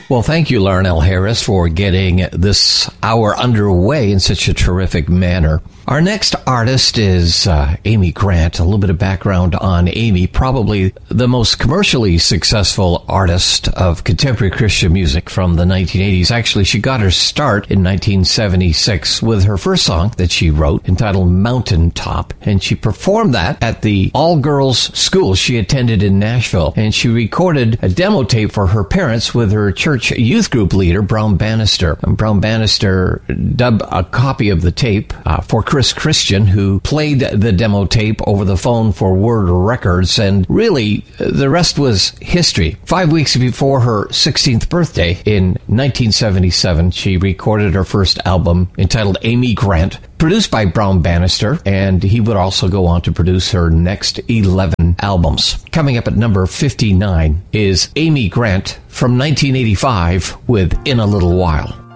Well, thank you, Larnell Harris, for getting this hour underway in such a terrific manner. Our next artist is Amy Grant. A little bit of background on Amy, probably the most commercially successful artist of contemporary Christian music from the 1980s. Actually, she got her start in 1976 with her first song that she wrote entitled Mountaintop, and she performed that at the all-girls school she attended in Nashville, and she recorded a demo tape for her parents with her church youth group leader, Brown Bannister. And Brown Bannister dubbed a copy of the tape for Chris Christian, who played the demo tape over the phone for Word Records, and really, the rest was history. 5 weeks before her 16th birthday in 1977, she recorded her first album entitled Amy Grant, produced by Brown Bannister, and he would also go on to produce her next 11 albums. Coming up at number 59 is Amy Grant from 1985 with In a Little While.